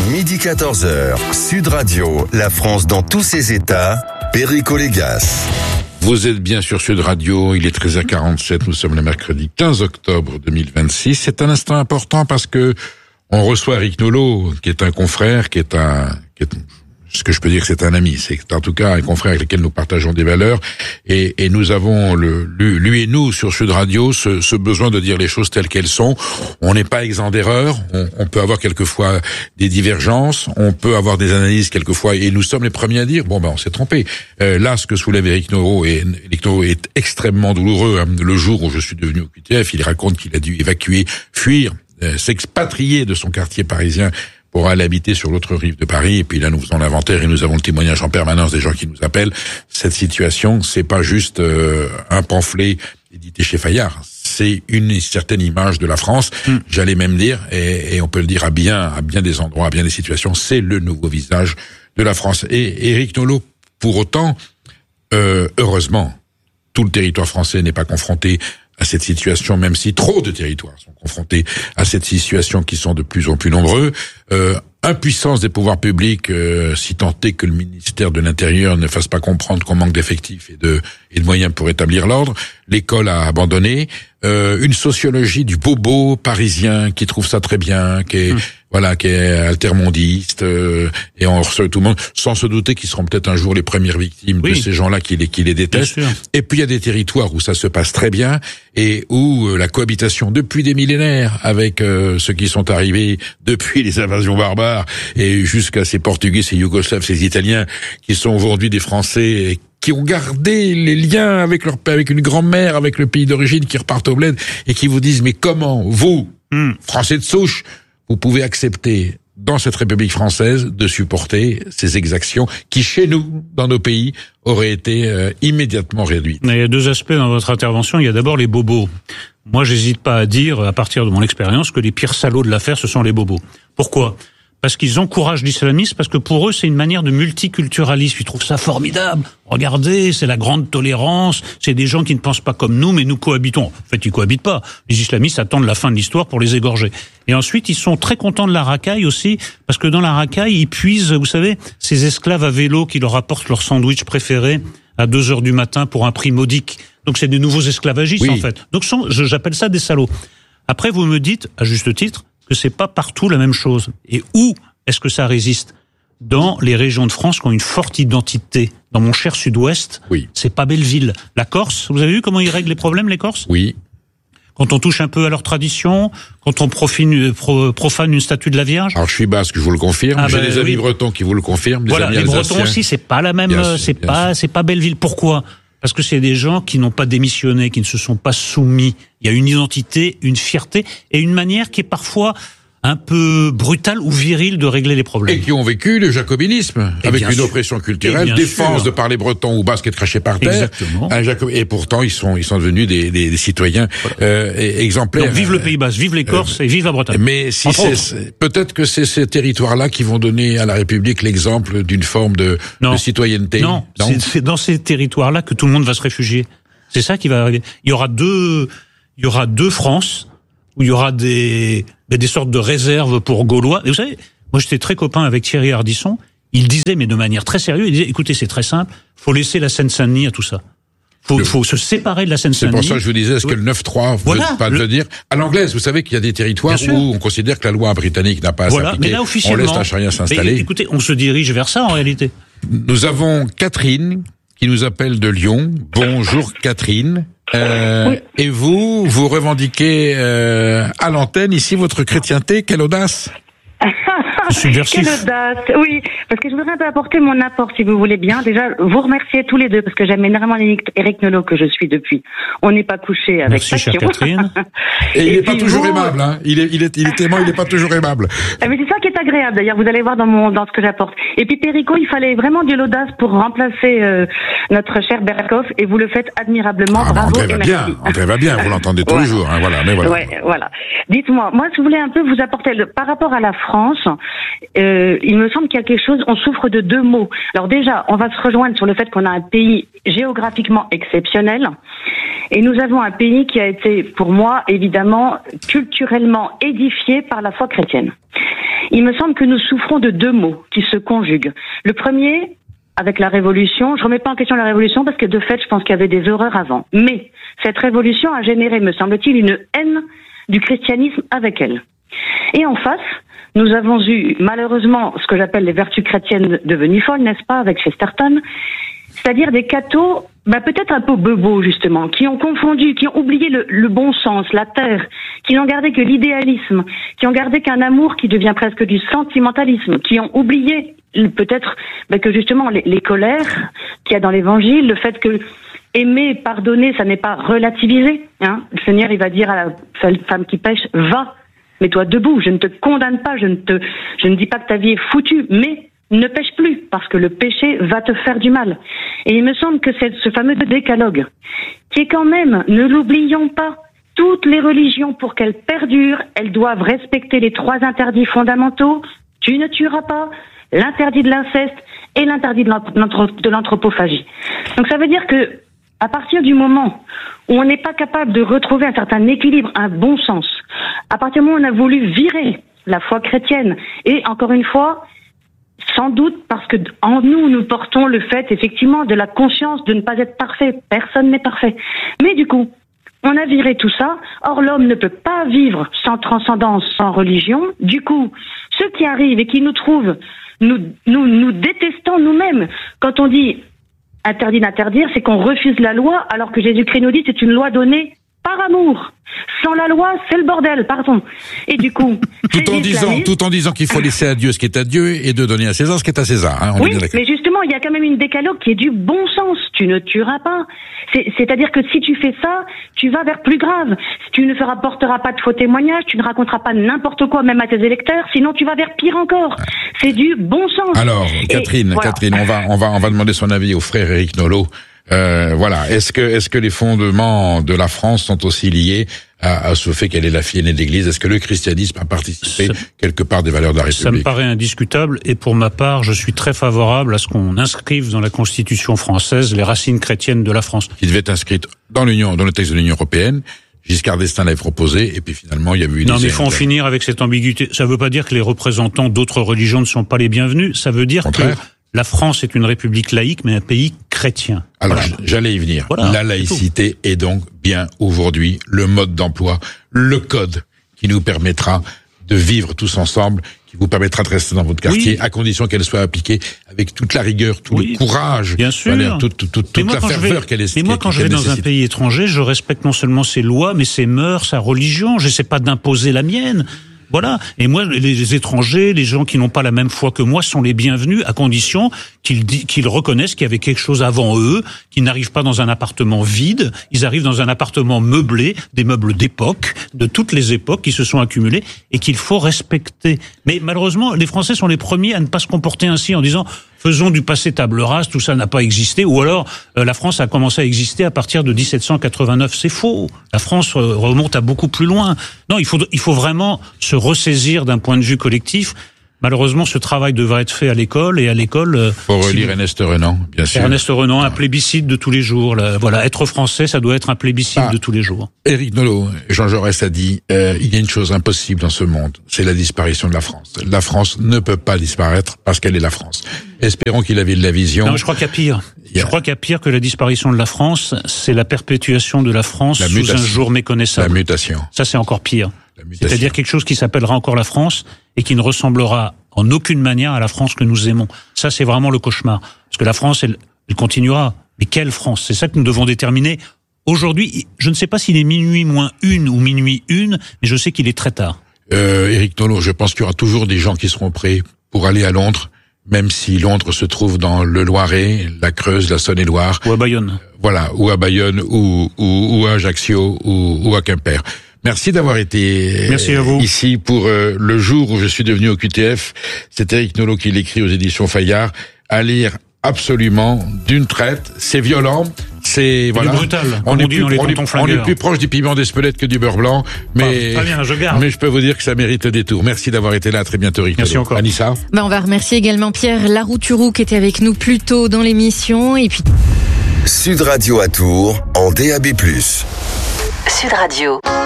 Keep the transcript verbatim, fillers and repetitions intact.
midi quatorze heures, Sud Radio, la France dans tous ses états, Perico Légas. Vous êtes bien sur Sud Radio, il est treize heures quarante-sept, nous sommes le mercredi quinze octobre deux mille vingt-six. C'est un instant important parce que on reçoit Eric Nolot, qui est un confrère, qui est un, qui est, ce que je peux dire que c'est un ami, c'est en tout cas un confrère avec lequel nous partageons des valeurs, et, et nous avons, le, lui et nous, sur Sud Radio, ce, ce besoin de dire les choses telles qu'elles sont. On n'est pas exempt d'erreurs, on, on peut avoir quelquefois des divergences, on peut avoir des analyses quelquefois, et nous sommes les premiers à dire, bon ben on s'est trompé. Euh, là, ce que soulève Eric Nolot est, Eric Nolot est extrêmement douloureux. Hein. Le jour où je suis devenu au Q T F, il raconte qu'il a dû évacuer, fuir, euh, s'expatrier de son quartier parisien pour aller habiter sur l'autre rive de Paris. Et puis là, nous faisons l'inventaire et nous avons le témoignage en permanence des gens qui nous appellent. Cette situation, c'est pas juste euh, un pamphlet édité chez Fayard. C'est une certaine image de la France. Mm. J'allais même dire, et, et on peut le dire à bien, à bien des endroits, à bien des situations, c'est le nouveau visage de la France. Et Eric Nolot, pour autant, euh, heureusement, tout le territoire français n'est pas confronté à cette situation, même si trop de territoires sont confrontés à cette situation, qui sont de plus en plus nombreux. Euh, impuissance des pouvoirs publics, euh, si tant est que le ministère de l'Intérieur ne fasse pas comprendre qu'on manque d'effectifs et de, et de moyens pour établir l'ordre. L'école a abandonné. Euh, une sociologie du bobo parisien qui trouve ça très bien, qui est, mmh. voilà, qui est altermondiste, euh, et on reçoit tout le monde, sans se douter qu'ils seront peut-être un jour les premières victimes oui. de ces gens-là qui les, qui les détestent. Et puis il y a des territoires où ça se passe très bien, et où euh, la cohabitation depuis des millénaires avec euh, ceux qui sont arrivés depuis les invasions barbares, et jusqu'à ces Portugais, ces Yougoslaves, ces Italiens, qui sont aujourd'hui des Français, et qui ont gardé les liens avec leur avec une grand-mère, avec le pays d'origine, qui repartent au bled et qui vous disent, mais comment vous, mm. Français de souche, vous pouvez accepter dans cette République française de supporter ces exactions qui, chez nous, dans nos pays, auraient été euh, immédiatement réduites. Il y a deux aspects dans votre intervention. Il y a d'abord les bobos. Moi, j'hésite pas à dire, à partir de mon expérience, que les pires salauds de l'affaire, ce sont les bobos. Pourquoi ? Parce qu'ils encouragent l'islamisme, parce que pour eux, c'est une manière de multiculturalisme. Ils trouvent ça formidable. Regardez, c'est la grande tolérance. C'est des gens qui ne pensent pas comme nous, mais nous cohabitons. En fait, ils cohabitent pas. Les islamistes attendent la fin de l'histoire pour les égorger. Et ensuite, ils sont très contents de la racaille aussi, parce que dans la racaille, ils puisent, vous savez, ces esclaves à vélo qui leur apportent leur sandwich préféré à deux heures du matin pour un prix modique. Donc, c'est des nouveaux esclavagistes, oui. en fait. Donc, sont, j'appelle ça des salauds. Après, vous me dites, à juste titre, que c'est pas partout la même chose. Et où est-ce que ça résiste ? Dans les régions de France qui ont une forte identité. Dans mon cher sud-ouest, oui. c'est pas Belleville. La Corse, vous avez vu comment ils règlent les problèmes, les Corses ? Oui. Quand on touche un peu à leur tradition, quand on profine, pro, profane une statue de la Vierge. Alors je suis basque, je vous le confirme. Ah J'ai ben, des amis oui. bretons qui vous le confirment. Des voilà, amis les alsaciens. Bretons aussi, c'est pas la même, bien c'est sûr, pas, c'est pas Belleville. Pourquoi ? Parce que c'est des gens qui n'ont pas démissionné, qui ne se sont pas soumis. Il y a une identité, une fierté et une manière qui est parfois un peu brutale ou virile de régler les problèmes. Et qui ont vécu le jacobinisme, et avec une sûr. oppression culturelle, défense sûr. de parler breton ou basque et de cracher par terre. Exactement. Un Jacob... Et pourtant, ils sont, ils sont devenus des, des, des citoyens voilà. euh, exemplaires. Donc vive le Pays Basque, vive les Corses euh, et vive la Bretagne. Mais si c'est, peut-être que c'est ces territoires-là qui vont donner à la République l'exemple d'une forme de, de citoyenneté. Non, non c'est, c'est dans ces territoires-là que tout le monde va se réfugier. C'est ça qui va arriver. Il y aura deux, il y aura deux France, où il y aura des, des sortes de réserves pour Gaulois. Et vous savez, moi j'étais très copain avec Thierry Ardisson, il disait, mais de manière très sérieuse, il disait, écoutez, c'est très simple, faut laisser la Seine-Saint-Denis à tout ça. Faut, le, faut se séparer de la Seine-Saint-Denis. C'est pour ça que je vous disais, est-ce que le neuf trois voilà, veut pas le... le dire à l'anglaise? Vous savez qu'il y a des territoires où on considère que la loi britannique n'a pas à voilà, s'appliquer. Mais là, officiellement, on laisse la charia s'installer. Mais, écoutez, on se dirige vers ça en réalité. Nous avons Catherine qui nous appelle de Lyon. Bonjour Catherine. Euh, oui. Et vous, vous revendiquez euh, à l'antenne ici votre chrétienté. Quelle audace! Quelle audace! Oui, parce que je voudrais un peu apporter mon apport, si vous voulez bien. Déjà, vous remercier tous les deux, parce que j'aime énormément Eric Nolot, que je suis depuis. On n'est pas couché avec Merci, chère Catherine. Et, Et il n'est pas toujours vous... aimable, hein. Il est, il est, il est aimant, il n'est pas toujours aimable. Ah, mais c'est ça qui est agréable, d'ailleurs. Vous allez voir dans mon, dans ce que j'apporte. Et puis, Perico, il fallait vraiment de l'audace pour remplacer, euh, notre cher Berkoff, et vous le faites admirablement. Ah, bravo. André va bien, André va bien, vous l'entendez tous ouais. les jours, hein. Voilà, mais voilà. Ouais, voilà. Dites-moi, moi, si vous voulez un peu vous apporter, le, par rapport à la France, Euh, il me semble qu'il y a quelque chose, on souffre de deux maux. Alors déjà, on va se rejoindre sur le fait qu'on a un pays géographiquement exceptionnel, et nous avons un pays qui a été, pour moi, évidemment, culturellement édifié par la foi chrétienne. Il me semble que nous souffrons de deux maux qui se conjuguent. Le premier, avec la Révolution, je remets pas en question la Révolution parce que de fait, je pense qu'il y avait des horreurs avant. Mais cette Révolution a généré, me semble-t-il, une haine du christianisme avec elle. Et en face, nous avons eu malheureusement ce que j'appelle les vertus chrétiennes devenues folles, n'est-ce pas, avec Chesterton, c'est-à-dire des cathos, bah peut-être un peu bobos justement, qui ont confondu, qui ont oublié le, le bon sens, la terre, qui n'ont gardé que l'idéalisme, qui ont gardé qu'un amour qui devient presque du sentimentalisme, qui ont oublié peut-être bah, que justement les, les colères qu'il y a dans l'Évangile, le fait que aimer, pardonner, ça n'est pas relativisé. Hein. Le Seigneur, il va dire à la femme qui pêche, va, mets-toi debout, je ne te condamne pas, je ne te, je ne dis pas que ta vie est foutue, mais ne pêche plus, parce que le péché va te faire du mal. Et il me semble que c'est ce fameux décalogue, qui est quand même, ne l'oublions pas, toutes les religions, pour qu'elles perdurent, elles doivent respecter les trois interdits fondamentaux, tu ne tueras pas, l'interdit de l'inceste et l'interdit de l'anthropophagie. Donc ça veut dire que, à partir du moment où on n'est pas capable de retrouver un certain équilibre, un bon sens, à partir du moment où on a voulu virer la foi chrétienne, et encore une fois, sans doute parce que en nous, nous portons le fait, effectivement, de la conscience de ne pas être parfait. Personne n'est parfait. Mais du coup, on a viré tout ça. Or, l'homme ne peut pas vivre sans transcendance, sans religion. Du coup, ceux qui arrivent et qui nous trouvent, nous, nous, nous détestons nous-mêmes. Quand on dit interdit d'interdire, c'est qu'on refuse la loi, alors que Jésus-Christ nous dit c'est une loi donnée par amour. Sans la loi, c'est le bordel, pardon. Et du coup, tout en disant, tout en disant qu'il faut laisser à Dieu ce qui est à Dieu et de donner à César ce qui est à César. Hein, on oui, mais justement, il y a quand même une décalogue qui est du bon sens. Tu ne tueras pas. C'est, c'est-à-dire que si tu fais ça, tu vas vers plus grave. Tu ne feras, porteras pas de faux témoignages, tu ne raconteras pas n'importe quoi, même à tes électeurs, sinon tu vas vers pire encore. C'est du bon sens. Alors, Catherine, et, voilà. Catherine, on va, on va, on va demander son avis au frère Éric Nolot. Euh, voilà. Est-ce que, est-ce que les fondements de la France sont aussi liés à, à ce fait qu'elle est la fille aînée de l'Église? Est-ce que le christianisme a participé ça, quelque part des valeurs de la République? Ça me paraît indiscutable, et pour ma part, je suis très favorable à ce qu'on inscrive dans la Constitution française les racines chrétiennes de la France. Qui devait être inscrite dans l'Union, dans le texte de l'Union européenne. Giscard d'Estaing l'avait proposé, et puis finalement, il y a eu une... Non, mais il faut en finir avec cette ambiguïté. Ça ne veut pas dire que les représentants d'autres religions ne sont pas les bienvenus. Ça veut dire Contraire. que la France est une république laïque, mais un pays chrétien. Alors, voilà. j'allais y venir. Voilà, la laïcité est donc bien aujourd'hui le mode d'emploi, le code qui nous permettra de vivre tous ensemble, qui vous permettra de rester dans votre quartier, oui. à condition qu'elle soit appliquée avec toute la rigueur, tout oui. le courage, bien sûr, voilà, toute, toute, toute, toute la ferveur vais, qu'elle est. Mais moi, quand je vais dans un pays étranger, je respecte non seulement ses lois, mais ses mœurs, sa religion. Je n'essaie pas d'imposer la mienne. Voilà. Et moi, les étrangers, les gens qui n'ont pas la même foi que moi sont les bienvenus, à condition qu'ils, qu'ils reconnaissent qu'il y avait quelque chose avant eux, qu'ils n'arrivent pas dans un appartement vide, ils arrivent dans un appartement meublé, des meubles d'époque, de toutes les époques qui se sont accumulés, et qu'il faut respecter. Mais malheureusement, les Français sont les premiers à ne pas se comporter ainsi en disant faisons du passé table rase, tout ça n'a pas existé, ou alors euh, la France a commencé à exister à partir de dix-sept cent quatre-vingt-neuf. C'est faux. La France euh, remonte à beaucoup plus loin. Non, il faut, il faut vraiment se ressaisir d'un point de vue collectif. Malheureusement, ce travail devrait être fait à l'école, et à l'école... Euh, Pour relire si Ernest Renan, bien sûr. Ernest Renan, un plébiscite de tous les jours. Là. Voilà, être français, ça doit être un plébiscite ah, de tous les jours. Éric Nolot, Jean Jaurès a dit, euh, il y a une chose impossible dans ce monde, c'est la disparition de la France. La France ne peut pas disparaître parce qu'elle est la France. Espérons qu'il avait de la vision. Non, mais je crois qu'il y a pire. Yeah. Je crois qu'il y a pire que la disparition de la France, c'est la perpétuation de la France la sous mutation. un jour méconnaissable. La mutation. Ça, c'est encore pire. C'est-à-dire quelque chose qui s'appellera encore la France et qui ne ressemblera en aucune manière à la France que nous aimons. Ça, c'est vraiment le cauchemar. Parce que la France, elle, elle continuera. Mais quelle France? C'est ça que nous devons déterminer. Aujourd'hui, je ne sais pas s'il est minuit moins une ou minuit une, mais je sais qu'il est très tard. Euh, Éric Nolot, je pense qu'il y aura toujours des gens qui seront prêts pour aller à Londres, même si Londres se trouve dans le Loiret, la Creuse, la Saône-et-Loire. Ou à Bayonne. Euh, voilà, ou à Bayonne, ou, ou, ou à Ajaccio, ou, ou à Quimper. Merci d'avoir été Merci à vous. ici pour euh, le jour où je suis devenu au Q T F. C'est Éric Nolot qui l'écrit aux éditions Fayard. À lire absolument d'une traite. C'est violent, c'est voilà. brutal. On est, on, plus, on, on, est, on est plus proche du piment d'Espelette que du beurre blanc, mais ah, très bien, je garde. mais je peux vous dire que ça mérite le détour. Merci d'avoir été là. À très bientôt, Éric Nolot. Merci encore. Anissa. Ben, on va remercier également Pierre Larouturou qui était avec nous plus tôt dans l'émission, et puis Sud Radio à Tours en D A B plus. Sud Radio.